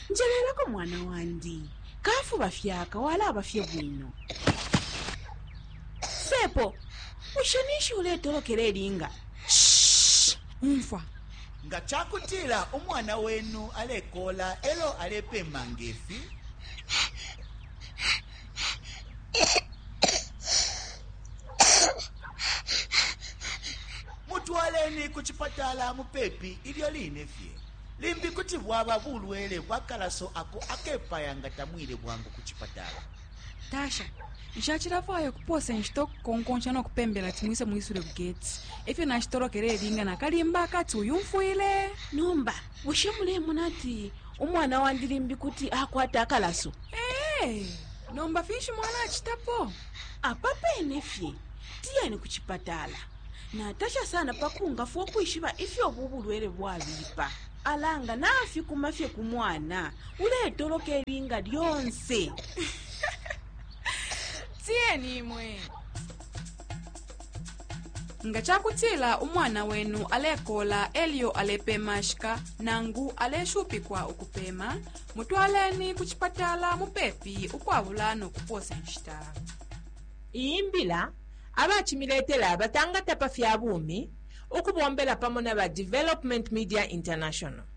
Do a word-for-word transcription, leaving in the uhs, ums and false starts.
njelerako mwana wandi kafu bafyaka wala abafye bwino sepo ushanishi uletolokera eringa umfa nga chakutila umwana wenu alekola elo alepe mangefi mutwaleni kuchipatala mupepi ilyo linefye limbi kuti bwaba bulwele bwakalaso ako akepayanga tamwile bwangu kuchipatala tasha nxaxirafayo kuposa nxito konkonxa nokupembela timwise mwisule bugetsi efye naxitolokera eringa nakalimba akati uyu mfuile numba ushemulemu nati umwana wandi limbi kuti akwata akalaso ee nomba fishi mwana achitapo apapene fye tiyeni kuchipatala natasha sana pakunga fuwa kuishiva ifye obubulwele bwabipa alanga nafi kumafye kumwana uletoloka eringa lyonse tiyeni imwe nga chakutila umwana wenu alekola elio alepemashka nangu aleshupikwa ukupema mutwaleni kuchipatala mupepi ukwavulano kuposa nxita iyimbila abachimiletela abatangata pafya bumi ukubombela pamona ba Development Media International.